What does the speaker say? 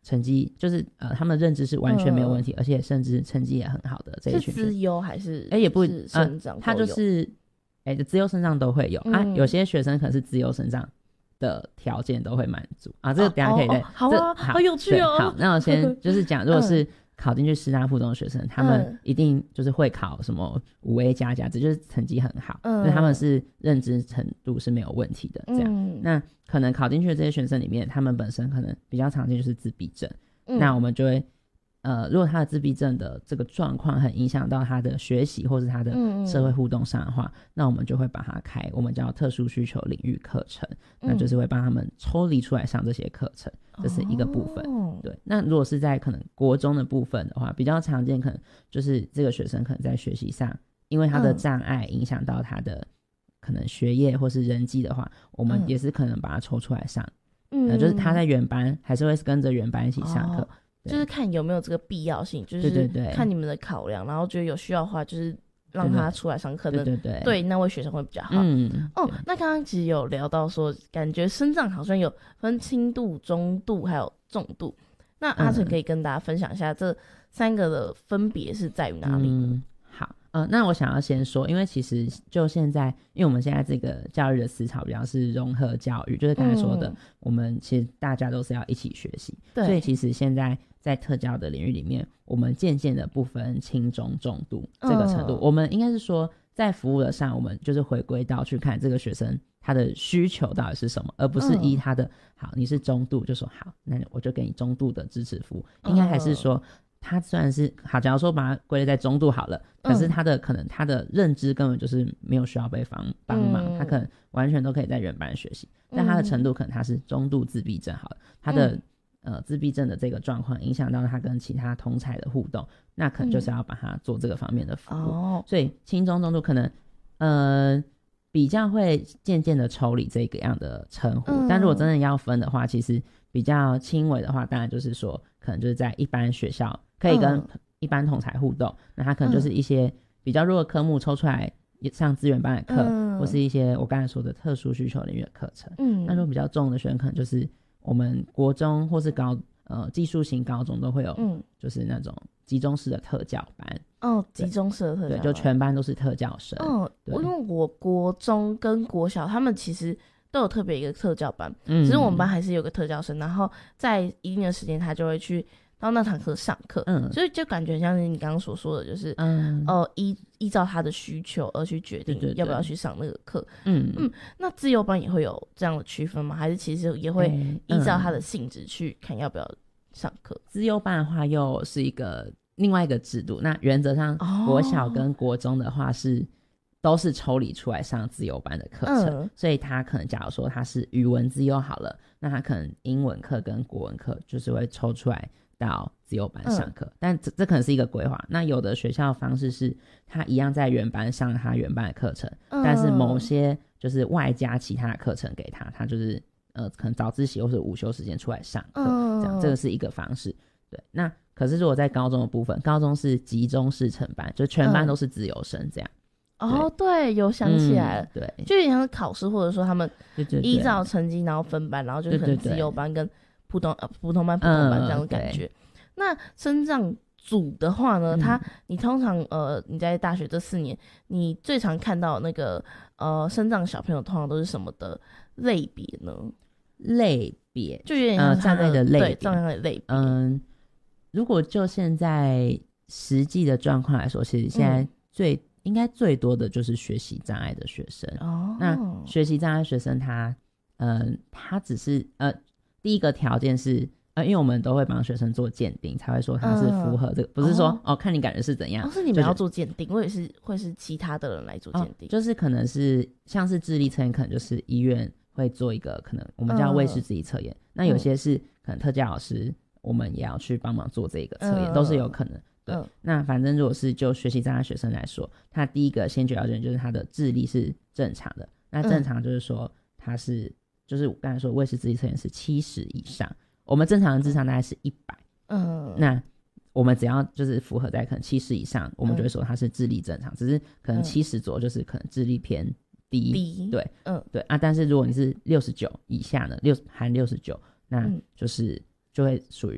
成绩就是他们的认知是完全没有问题，而且甚至成绩也很好的这一群是资优还是也不是身障他就是资优身障都会有有些学生可能是资优身障的条件都会满足这个等一下可以再好啊，好有趣哦。 好，那我先就是讲，如果是考进去师大附中的学生，他们一定就是会考什么5A++，这就是成绩很好，因为他们是认知程度是没有问题的这样。那可能考进去的这些学生里面，他们本身可能比较常见就是自闭症，那我们就会如果他的自闭症的这个状况很影响到他的学习或是他的社会互动上的话，那我们就会把他开我们叫特殊需求领域课程，那就是会帮他们抽离出来上这些课程，这是一个部分。对，那如果是在可能国中的部分的话，比较常见可能就是这个学生可能在学习上，因为他的障碍影响到他的可能学业或是人际的话，我们也是可能把他抽出来上，就是他在原班还是会跟着原班一起上课。 就是看有没有这个必要性，就是看你们的考量，然后觉得有需要的话，就是让他出来上课，对那位学生会比较好。那刚刚其实有聊到说，感觉身障好像有分轻度、中度还有重度。那阿成可以跟大家分享一下这3个的分别是在于哪里？ 好，那我想要先说，因为其实就现在，因为我们现在这个教育的思潮比较是融合教育，就是刚才说的，我们其实大家都是要一起学习，所以其实现在在特教的领域里面，我们渐渐的不分轻中重度这个程度，我们应该是说在服务的上，我们就是回归到去看这个学生他的需求到底是什么，而不是依他的好，你是中度就说好，那我就给你中度的支持服务，应该还是说他虽然是好，假如说把它归类在中度好了，可是他的可能他的认知根本就是没有需要被帮忙，他可能完全都可以在原班学习，但他的程度可能他是中度自闭症好了，他的自闭症的这个状况影响到他跟其他同侪的互动，那可能就是要把他做这个方面的服务，所以轻中重度可能比较会渐渐的抽离这个样的称呼，但如果真的要分的话，其实比较轻微的话，当然就是说可能就是在一般学校可以跟一般同侪互动，那他可能就是一些比较弱的科目抽出来上资源班的课，或是一些我刚才说的特殊需求领域的课程。那如果比较重的学生，可能就是我们国中或是技术型高中都会有，就是那种集中式的特教班。 集中式的特教班， 对，就全班都是特教生。 因为我国中跟国小他们其实都有特别一个特教班，只是我们班还是有个特教生，然后在一定的时间他就会去到那堂课上课，所以就感觉像是你刚刚所说的，就是依照他的需求而去决定要不要去上那个课。那自由班也会有这样的区分吗？还是其实也会依照他的性质去看要不要上课？ 自由班的话又是另外一个制度，那原则上国小跟国中的话都是抽离出来上自由班的课程，所以他可能假如说他是语文自由好了，那他可能英文课跟国文课就是会抽出来到自由班上课，但这可能是一个规划。那有的学校的方式是他一样在原班上他原班的课程，但是某些就是外加其他的课程给他就是可能早自习或是午休时间出来上课，这样这个是一个方式。对，那可是如果在高中的部分，高中是集中式成班，就全班都是自由生这样。 对，有想起来了， 对， 就有点像是考试，或者说他们依照成绩然后分班，然后就是可能自由班跟普通班普通班这样的感觉。那身障组的话呢，你通常你在大学这4年，你最常看到那个身障小朋友通常都是什么的类别呢？ 类别就有点像障碍的类别， 对，障碍的类别。 如果就现在实际的状况来说，其实现在应该最多的就是学习障碍的学生。那学习障碍学生他只是第一个条件是因为我们都会帮学生做鉴定，才会说他是符合这个，不是说看你感觉是怎样。 是你们要做鉴定，我也是会是其他的人来做鉴定。 就是可能是像是智力测验，可能就是医院会做一个可能我们叫卫士智力测验，那有些是可能特教老师我们也要去帮忙做这个测验，都是有可能。对，那反正如果是就学习障碍学生来说，他第一个先决条件就是他的智力是正常的。那正常就是说他是就是我刚才说卫士智力测验是70以上，我们正常的智商大概是100。那我们只要就是符合在可能70以上，我们就会说他是智力正常，只是可能70左右就是可能智力偏低。对，对啊。但是如果你是69以下呢，含69，那就会属于